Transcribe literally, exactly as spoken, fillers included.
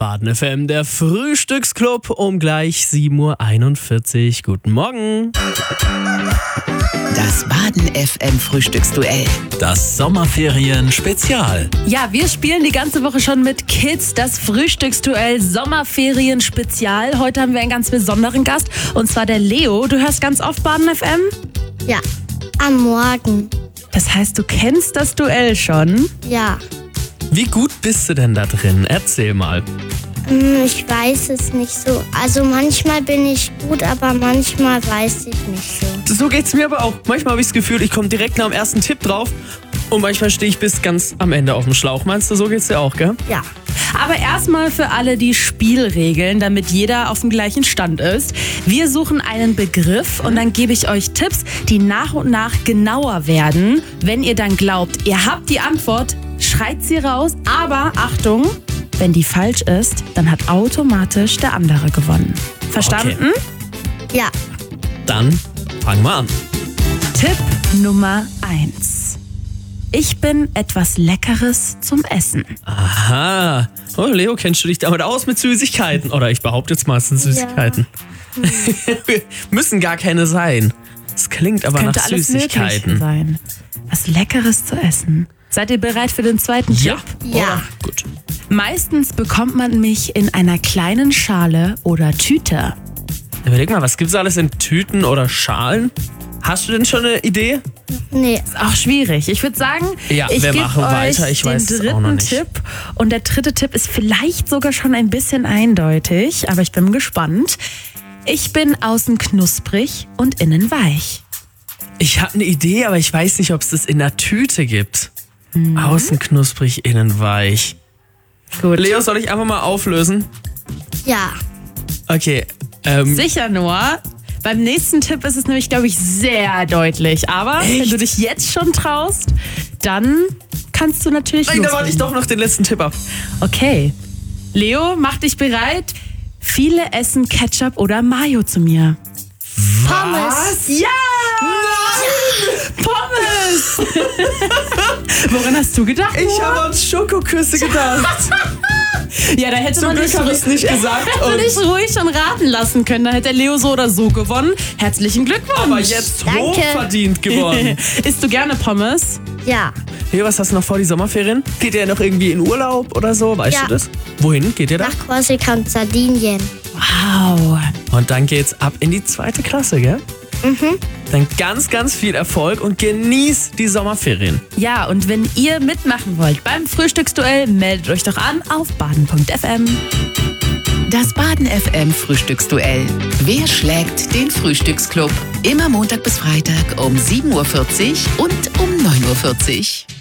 Baden F M, der Frühstücksclub um gleich sieben Uhr einundvierzig. Guten Morgen. Das Baden F M Frühstücksduell. Das Sommerferien-Spezial. Ja, wir spielen die ganze Woche schon mit Kids das Frühstücksduell Sommerferien-Spezial. Heute haben wir einen ganz besonderen Gast, und zwar der Leo. Du hörst ganz oft Baden F M? Ja, am Morgen. Das heißt, du kennst das Duell schon? Ja. Wie gut bist du denn da drin? Erzähl mal. Hm, Ich weiß es nicht so. Also manchmal bin ich gut, aber manchmal weiß ich nicht so. So geht's mir aber auch. Manchmal habe ich das Gefühl, ich komme direkt nach dem ersten Tipp drauf und manchmal stehe ich bis ganz am Ende auf dem Schlauch. Meinst du, so geht's dir auch, gell? Ja. Aber erstmal für alle die Spielregeln, damit jeder auf dem gleichen Stand ist. Wir suchen einen Begriff und dann gebe ich euch Tipps, die nach und nach genauer werden. Wenn ihr dann glaubt, ihr habt die Antwort, schreit sie raus. Aber Achtung, wenn die falsch ist, dann hat automatisch der andere gewonnen. Verstanden? Okay. Ja. Dann fangen wir an. Tipp Nummer eins. Ich bin etwas Leckeres zum Essen. Aha. Oh, Leo, kennst du dich damit aus mit Süßigkeiten? Oder ich behaupte jetzt mal, es sind Süßigkeiten. Ja. Müssen gar keine sein. Es klingt aber Könnte nach alles Süßigkeiten. Mögliche sein. Was Leckeres zu essen. Seid ihr bereit für den zweiten Ja. Tipp? Ja. Oh, gut. Meistens bekommt man mich in einer kleinen Schale oder Tüte. Überleg mal, was gibt's alles in Tüten oder Schalen? Hast du denn schon eine Idee? Nee. Ist auch schwierig. Ich würde sagen, Ja, ich wir gebe machen euch weiter. Ich den weiß es dritten auch noch nicht. Tipp. Und der dritte Tipp ist vielleicht sogar schon ein bisschen eindeutig, aber ich bin gespannt. Ich bin außen knusprig und innen weich. Ich habe eine Idee, aber ich weiß nicht, ob es das in der Tüte gibt. Mhm. Außen knusprig, innen weich. Gut. Leo, soll ich einfach mal auflösen? Ja. Okay. Ähm, Sicher nur. Beim nächsten Tipp ist es nämlich, glaube ich, sehr deutlich. Aber Echt? wenn du dich jetzt schon traust, dann kannst du natürlich nein, da loslegen. warte ich doch noch den letzten Tipp ab. Okay. Leo, mach dich bereit. Viele essen Ketchup oder Mayo zu mir. Pommes. Ja! Pommes! Woran hast du gedacht? Ich habe an Schokoküsse gedacht. Ja, da hätte Zum man Glück dich habe ich es nicht gesagt. hätte Und dich ruhig schon raten lassen können. Da hätte der Leo so oder so gewonnen. Herzlichen Glückwunsch. aber jetzt Danke. hochverdient gewonnen. Isst du gerne Pommes? Ja. Leo, was hast du noch vor die Sommerferien? Geht ihr noch irgendwie in Urlaub oder so? Weißt Ja. du das? Wohin geht ihr da? Nach Korsika und Sardinien. Wow. Und dann geht's ab in die zweite Klasse, gell? Mhm. Dann ganz, ganz viel Erfolg und genieß die Sommerferien. Ja, und wenn ihr mitmachen wollt beim Frühstücksduell, meldet euch doch an auf baden punkt f m. Das Baden F M Frühstücksduell. Wer schlägt den Frühstücksclub? Immer Montag bis Freitag um sieben Uhr vierzig und um neun Uhr vierzig.